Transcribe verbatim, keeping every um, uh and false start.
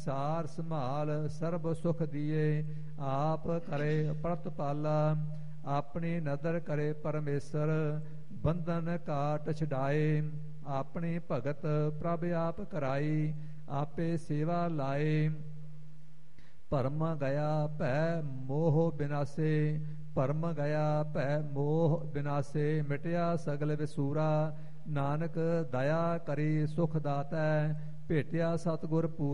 ਸਾਰ ਸੰਭਾਲ ਸਰਬ ਸੁਖ ਦੀਏ। ਆਪ ਕਰੇ ਪ੍ਰਤਪਾਲਾ ਆਪਣੀ ਨਦਰ ਕਰੇ ਪਰਮੇਸ਼ਰ, ਬੰਧਨ ਕਾਟ ਛਡਾਏ। ਆਪਣੀ ਭਗਤ ਪ੍ਰਭ ਆਪ ਕਰਾਈ, ਆਪੇ ਸੇਵਾ ਲਾਏ। ਭਰਮ ਗਿਆ ਭੈ ਮੋਹ ਬਿਨਾਸੇ, ਭਰਮ ਗਿਆ ਭੈ ਮੋਹ ਬਿਨਾਸੇ। ਮਿਟਿਆ ਸਗਲ ਵਿਸੂਰਾ, ਨਾਨਕ ਦਇਆ ਕਰੀ ਸੁਖ ਦਾਤੈ। ਭੇਟਿਆ ਸਤਿਗੁਰ ਪੂਰਾ